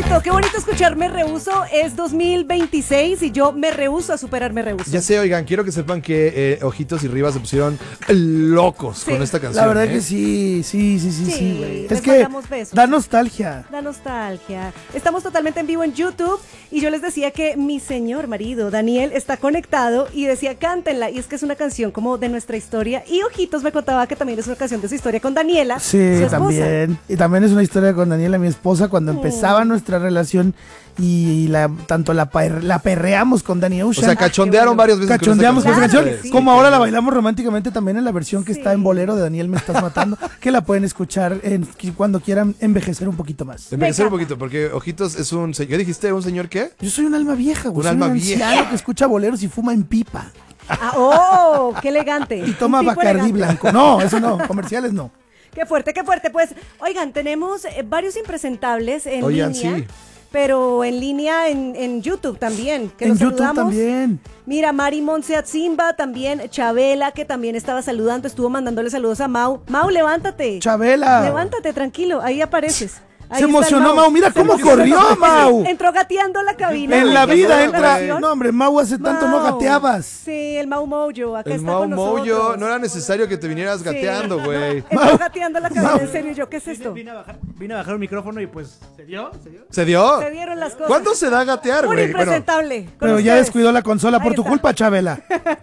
qué bonito escuchar Me Rehuso. Es 2026 y yo me rehúso a superar Me Rehuso. Ya sé, oigan, quiero que sepan que Ojitos y Rivas se pusieron locos con esta canción. La verdad que sí, güey. Es les que mandamos besos. da nostalgia. Da nostalgia. Estamos totalmente en vivo en YouTube y yo les decía que mi señor marido, Daniel, está conectado y decía, cántenla. Y es que es una canción como de nuestra historia. Y Ojitos me contaba que también es una canción de su historia con Daniela, Sí, su esposa. también. Y también es una historia con Daniela, mi esposa, cuando empezaba nuestra relación y tanto la perreamos con Danny O Ocean. sea, cachondearon varias veces. Cachondeamos con esa Claro canción, que sí. como ahora la bailamos románticamente también en la versión que Sí. está en bolero de Daniel Me Estás Matando, que la pueden escuchar cuando quieran envejecer un poquito más. Envejecer un Me poquito, porque Ojitos es un... ¿Qué dijiste? ¿Un señor qué? Yo soy un alma vieja, güey. Un Soy alma anciano vieja. que escucha boleros y fuma en pipa. Ah, ¡oh! ¡Qué elegante! Y toma Un tipo Bacardí elegante. blanco. No, eso no, comerciales no. ¡Qué fuerte, qué fuerte! Pues, oigan, tenemos varios impresentables en Oigan, línea. sí. Pero en línea en YouTube también. Que En los YouTube saludamos. también. Mira, Mari Monse Atzimba, también Chabela, que también estaba saludando, estuvo mandándole saludos a Mau. Mau, levántate. Chabela. Levántate, tranquilo, ahí apareces. Ahí Se está el emocionó Mau, mira Se cómo emocionó. corrió Mau. Entró gateando a la cabina. En la Ya vida fue, entra. güey. No, hombre, Mau hace tanto no Mau. gateabas. Sí, el Mau Mojo, acá El está Mau con nosotros. Mojo, no era necesario que te vinieras Sí. gateando, güey. Entró gateando a la cabina, en serio, ¿yo qué es esto? Vine a bajar un micrófono y pues se dio. ¿Se dio? Se dieron las cosas. ¿Cuándo se da a gatear, Un güey? Bueno, impresentable. con Pero ya ustedes. descuidó la consola por Ahí tu está. culpa, Chabela.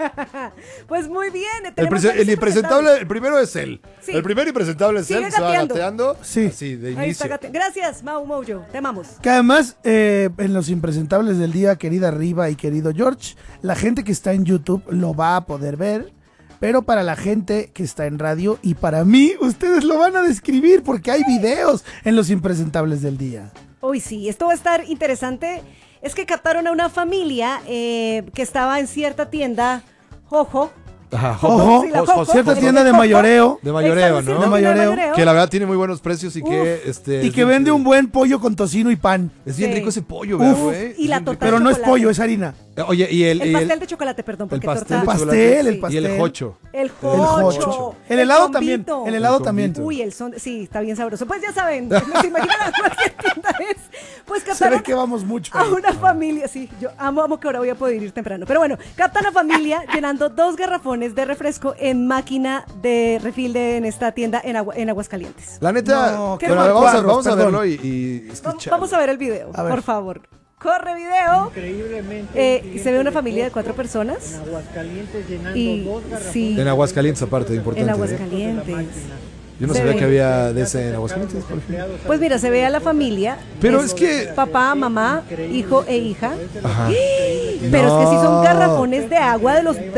Pues muy bien. el tenemos varios impresentable, el primero es él. Sí. El primer impresentable es Sigue él, que se va gateando. gateando. Sí. Así, de Ahí está inicio. Gracias, Mau Mojo. Te amamos. Que además, en los impresentables del día, querida Riva y querido George, la gente que está en YouTube lo va a poder ver. Pero para la gente que está en radio y para mí, ustedes lo van a describir porque hay videos en los impresentables del día. Uy, sí, esto va a estar interesante. Es que captaron a una familia que estaba en cierta tienda, Jojo. Ajá, Ojo, Sí, la Jojo. cierta El tienda de Jojo. mayoreo De mayoreo, Exacto, ¿no? sí, De mayoreo. Que la verdad tiene muy buenos precios y que... Y que vende un buen pollo con tocino y pan. Es bien Sí. rico ese pollo, ¿verdad, Uf, güey? y la Es bien rico. torta Pero no es chocolate. pollo, es harina. Oye, y El pastel de chocolate, perdón, porque pastel torta. de Pastel, el Sí. pastel. Y el jocho. El El jocho. jocho. El helado también. combito. El helado El también. combito. Uy, el son, sí, está bien sabroso. Pues ya saben, no se imaginan a qué tienda es. Pues Se ve captaron que vamos mucho. a ahí. una familia, sí, yo amo que ahora voy a poder ir temprano. Pero bueno, captan a familia llenando 2 garrafones de refresco en máquina de refil en esta tienda en Aguascalientes. La neta, No, qué bueno, mal vamos a cuadros, verlo perdón. y escuchar. Vamos a ver el video, A ver. por favor. Corre video. Increíblemente. Se ve una familia de 4 personas. En Aguascalientes llenando Y 2 garrafones. sí, En Aguascalientes, aparte, en importante. ¿eh? Aguascalientes. Yo no Se sabía ve. que había de ese en Aguascalientes, por ejemplo. Pues mira, se ve a la familia. Pero es que... Papá, mamá, hijo e hija. Ajá. Pero es que sí son No. garrafones de agua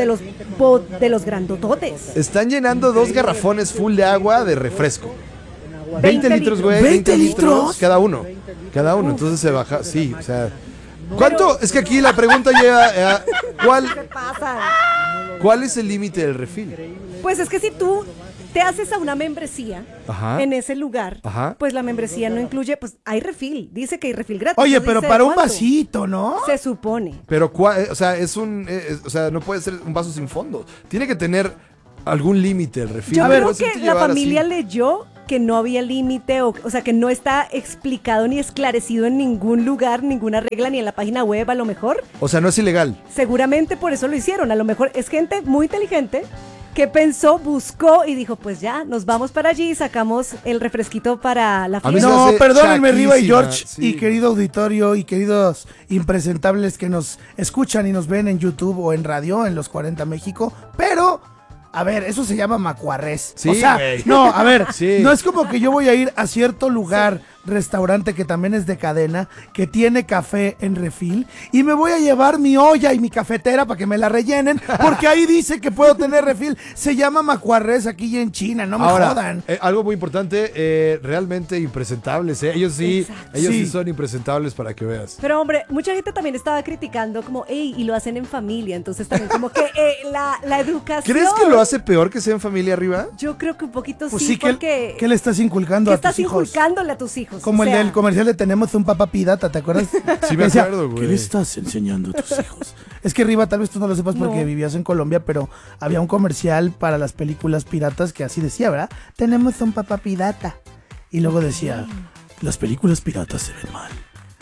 de los grandototes. Están llenando 2 garrafones full de agua de refresco. 20 litros, güey. 20 litros. Cada uno. Cada uno. Entonces se baja. Sí, o sea. ¿Cuánto? Es que aquí la pregunta lleva. ¿Qué pasa? ¿Cuál es el límite del refil? Pues es que si tú te haces a una membresía Ajá. en ese lugar, Ajá. pues la membresía no incluye, pues hay refil, dice que hay refil gratis. Oye, no pero dice para un cuánto. vasito, ¿no? Se supone. Pero, o sea, o sea, no puede ser un vaso sin fondo. Tiene que tener algún límite el refil. Yo No creo puedes que irte a la llevar familia así. leyó que no había límite, o sea, que no está explicado ni esclarecido en ningún lugar, ninguna regla, ni en la página web a lo mejor. O sea, no es ilegal. Seguramente por eso lo hicieron. A lo mejor es gente muy inteligente que pensó, buscó y dijo, pues ya, nos vamos para allí y sacamos el refresquito para la A mí fiesta. se me No, hace perdónenme, Riva y chaquísima, George, sí. y querido auditorio y queridos impresentables que nos escuchan y nos ven en YouTube o en radio en los 40 México, pero, a ver, eso se llama macuarrés. Sí, o sea, güey. no, a ver, Sí. no es como que yo voy a ir a cierto lugar, restaurante que también es de cadena, que tiene café en refil, y me voy a llevar mi olla y mi cafetera para que me la rellenen, porque ahí dice que puedo tener refil. Se llama macuarrés aquí en China, no me Ahora, jodan. algo muy importante, realmente impresentables, ¿eh? Ellos sí, Exacto. ellos sí Sí. son impresentables para que veas. Pero hombre, mucha gente también estaba criticando como, hey, y lo hacen en familia, entonces también como que la educación. ¿Crees que lo hace peor que sea en familia arriba? Yo creo que un poquito Pues sí, sí, ¿qué porque le estás inculcando ¿qué a tus estás hijos? inculcándole a tus hijos? Como O el sea, del comercial de Tenemos un papá pirata, ¿te acuerdas? Sí me Decía, acuerdo, güey. ¿qué le estás enseñando a tus hijos? Es que Riva, tal vez tú no lo sepas porque No. vivías en Colombia, pero había un comercial para las películas piratas que así decía, ¿verdad? Tenemos un papá pirata. Y luego decía, las películas piratas se ven mal.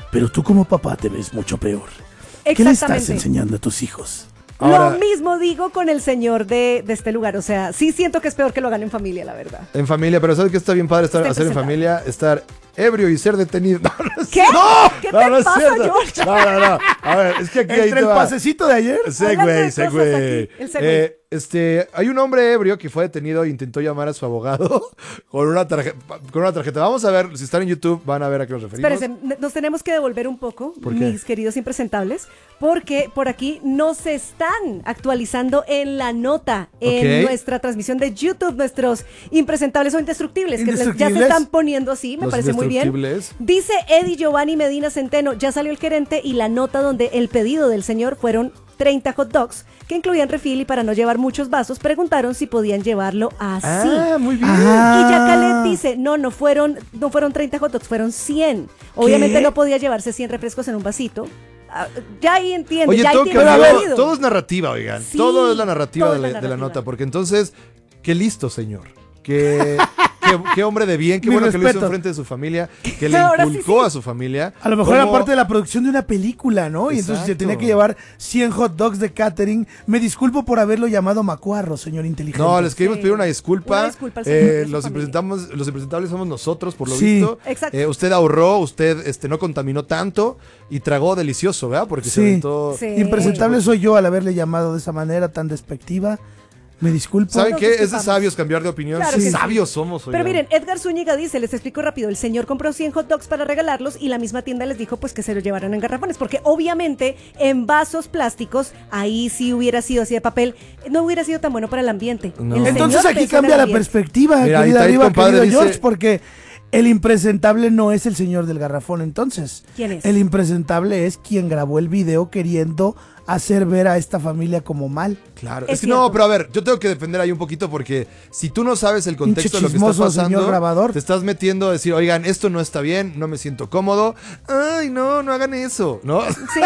pero tú como papá te ves mucho peor. ¿Qué le estás Exactamente. enseñando a tus hijos? Ahora- Lo mismo digo con el señor de este lugar. O sea, sí siento que es peor que lo hagan en familia, la verdad. En familia, pero ¿sabes qué está bien padre Está hacer en impresentable. familia? Estar ebrio y ser detenido. No, no es ¿Qué? cierto. ¿Qué No, te no es pasa, cierto. George? No. A ver, es que aquí ahí Entre te el va. pasecito de ayer. Hablando de Següey. cosas aquí, el següey. Hay un hombre ebrio que fue detenido e intentó llamar a su abogado con una tarjeta. Vamos a ver, si están en YouTube, van a ver a qué nos referimos. Espérense, nos tenemos que devolver un poco, ¿Por qué? mis queridos impresentables, porque por aquí nos están actualizando en la nota, en Ok. nuestra transmisión de YouTube, nuestros impresentables o indestructibles, que ya se Indestructibles. están poniendo así, me Los parece muy bien. indestructibles. Dice Eddie Giovanni Medina Centeno, ya salió el gerente y la nota donde el pedido del señor fueron 30 hot dogs, que incluían refill y para no llevar muchos vasos, preguntaron si podían llevarlo así. Ah, muy bien. Ah. Y Yacalet dice, no fueron 30 hot dogs, fueron 100. Obviamente ¿Qué? no podía llevarse 100 refrescos en un vasito. Ah, ya ahí entiendo, Oye, ya ahí todo, tiene cambió. sentido. Todo es narrativa, oigan. Sí, todo es la narrativa, todo de es la, la de la narrativa. nota. Porque entonces, qué listo, señor. Qué hombre de bien, qué Mi bueno que lo hizo respeto. enfrente de su familia, que le Ahora sí, inculcó sí. a su familia. A lo mejor era cómo- parte de la producción de una película, ¿no? Y entonces se Exacto. tenía que llevar 100 hot dogs de catering. Me disculpo por haberlo llamado macuarro, señor inteligente. No, les queremos Sí. pedir una disculpa. Una disculpa al señor y a su los familia. impresentables somos nosotros, por lo Sí. visto. Exacto. Usted ahorró, usted no contaminó tanto y tragó delicioso, ¿verdad? Porque se Sí. aventó. Sí. Impresentable soy yo al haberle llamado de esa manera tan despectiva. Me disculpo. ¿Saben Nos qué? Es de disculpamos. sabios cambiar de opinión. Claro Sí. que sí. Sabios somos, Pero oigan. miren, Edgar Zúñiga dice, les explico rápido, el señor compró 100 hot dogs para regalarlos y la misma tienda les dijo pues que se los llevaran en garrafones, porque obviamente en vasos plásticos, ahí sí hubiera sido así de papel, no hubiera sido tan bueno para el ambiente. No. El Entonces señor aquí pensó en cambia el la ambiente. perspectiva, Mira, ahí querida está el Riva, compadre, querido dice- George, porque el impresentable no es el señor del garrafón, entonces. ¿Quién es? El impresentable es quien grabó el video queriendo hacer ver a esta familia como mal. Claro. Es Es que cierto. no, pero a ver, yo tengo que defender ahí un poquito porque si tú no sabes el contexto de lo que está chismoso, señor pasando, grabador. te estás metiendo a decir, oigan, esto no está bien, no me siento cómodo. Ay, no hagan eso, ¿no? Sí,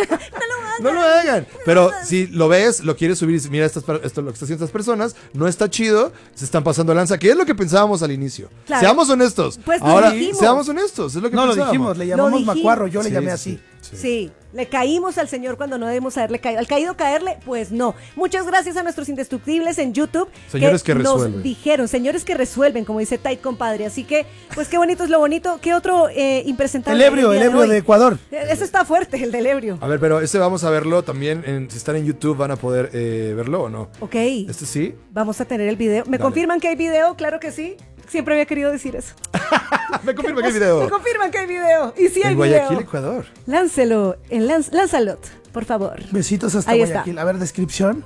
No lo hagan. Pero si lo ves, lo quieres subir y dices, mira, esto lo que están haciendo estas personas, no está chido, se están pasando lanza, que es lo que pensábamos al inicio. Claro. Seamos honestos. Pues lo Ahora, dijimos. seamos honestos, es lo que No, lo pensábamos. dijimos, le llamamos dijimos. macuarro, yo le Sí, llamé sí, así. sí. sí, le caímos al señor cuando no debemos haberle caído. Al caído caerle, pues no. Muchas gracias a nuestros indestructibles en YouTube. Señores que nos resuelven. dijeron, señores que resuelven, como dice Tight Compadre. Así que, pues qué bonito es lo bonito. ¿Qué otro impresentable? El ebrio del día de hoy? Ecuador. Eso está fuerte, el del ebrio. A ver, pero ese vamos a verlo también, si están en YouTube van a poder verlo o no. Ok, Este sí. vamos a tener el video. ¿Me Dale. confirman que hay video? Claro que sí. Siempre había querido decir eso. Me confirma que hay Me video. confirman que hay video. Y sí hay En video. Guayaquil, Ecuador. Láncelo, lánzalo, por favor. Besitos hasta Ahí Guayaquil. A ver, descripción.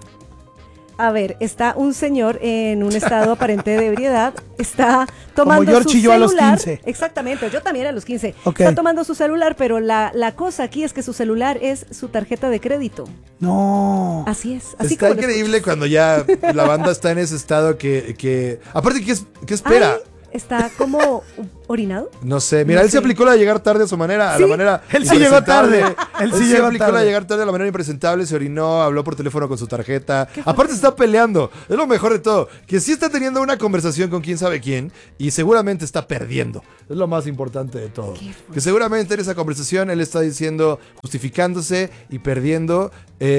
A ver, está un señor en un estado aparente de ebriedad, está tomando Como George su y yo a los celular. 15. Exactamente, yo también a los 15. Ok. Está tomando su celular, pero la cosa aquí es que su celular es su tarjeta de crédito. No. Así es. Así Está como lo increíble cuando ya la banda está en ese estado que aparte, ¿qué espera? Ay, está como orinado. No sé, mira, No él se sé. aplicó la de llegar tarde a su manera, a Sí, la manera él sí llegó impresentable. tarde, él sí se llegó aplicó la de tarde. llegar tarde a la manera impresentable, se orinó, habló por teléfono con su tarjeta. Aparte está peleando, es lo mejor de todo, que sí está teniendo una conversación con quién sabe quién y seguramente está perdiendo. Es lo más importante de todo. Que seguramente en esa conversación él está diciendo, justificándose y perdiendo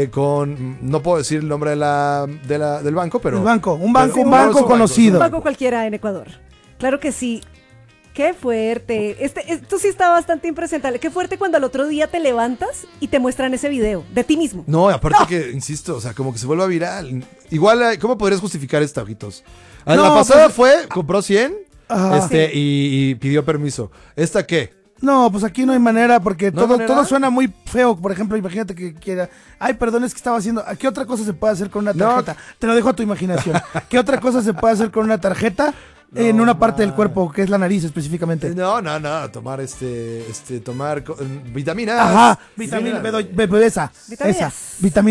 no puedo decir el nombre del banco, pero... El banco, un pero- banco, no, un banco es un conocido. Un banco cualquiera en Ecuador. Claro que sí. Qué fuerte. Esto sí está bastante impresentable. Qué fuerte cuando al otro día te levantas y te muestran ese video de ti mismo. No, aparte que, insisto, o sea, como que se vuelva viral. Igual, ¿cómo podrías justificar esta, ojitos? La No, pasada pues- compró 100 Ajá. y pidió permiso. ¿Esta qué? No, pues aquí no hay manera porque ¿No hay todo, manera? todo suena muy feo. Por ejemplo, imagínate que quiera. Ay, perdón, es que estaba haciendo. ¿Qué otra cosa se puede hacer con una No. tarjeta? Te lo dejo a tu imaginación. ¿Qué otra cosa se puede hacer con una tarjeta en una parte del cuerpo, que es la nariz específicamente? No, tomar tomar vitaminas. Ajá, vitamina, esa, Vitaminas. esa, vitamina.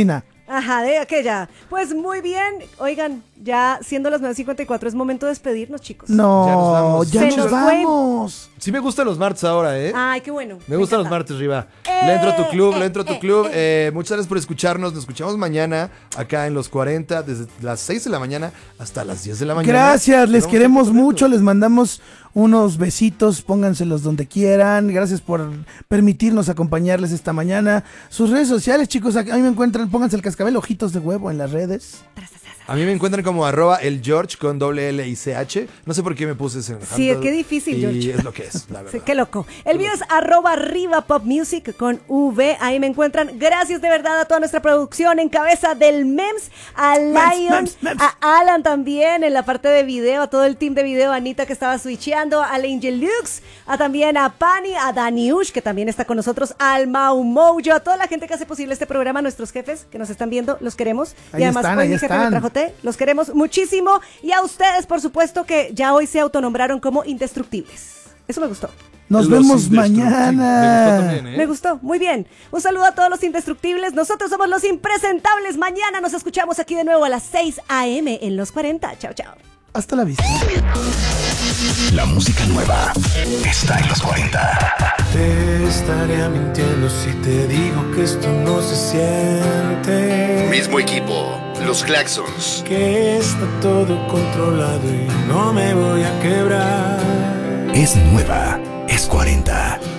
Ajá, de aquella. Pues muy bien. Oigan, ya siendo las 9:54 es momento de despedirnos, chicos. No, Ya ya nos nos vamos. vamos. Sí me gustan los martes ahora, ¿eh? Ay, qué bueno. Me gustan los encanta. martes, Riva. Le entro a tu club, le entro a tu club. Muchas gracias por escucharnos. Nos escuchamos mañana acá en Los 40, desde las 6 de la mañana hasta las 10 de la mañana. Gracias, les Vamos queremos a correr. mucho, les mandamos unos besitos, pónganselos donde quieran. Gracias por permitirnos acompañarles esta mañana. Sus redes sociales, chicos, a mí me encuentran, pónganse el cascabel Ojitos de Huevo en las redes. A mí me encuentran como @elgeorge con doble L y CH. No sé por qué me puse ese Sí, handle, qué difícil, y George. es lo que es, la verdad. Sí, qué loco. El mío es @RivaPopMusic con V. Ahí me encuentran. Gracias de verdad a toda nuestra producción en cabeza del Mems, a Lion, Mems. a Alan también en la parte de video, a todo el team de video, a Anita que estaba switcheando, al Angel Lux, también a Pani, a Daniush que también está con nosotros, al Mau Mojo, a toda la gente que hace posible este programa, nuestros jefes que nos están viendo, los queremos. Ahí y además están, hoy ahí mi jefe me están. trajo té, los queremos muchísimo. Y a ustedes, por supuesto, que ya hoy se autonombraron como indestructibles. Eso me gustó. Nos Los vemos indestructibles. mañana. Me gustó también, ¿eh? Me gustó, muy bien. Un saludo a todos los indestructibles. Nosotros somos los impresentables. Mañana nos escuchamos aquí de nuevo a las 6 a.m. en Los 40. Chao, chao. Hasta la vista. La música nueva está en Los 40. Te estaría mintiendo si te digo que esto no se siente. Mismo equipo, Los Claxons. Que está todo controlado y no me voy a quebrar. Es nueva, es 40.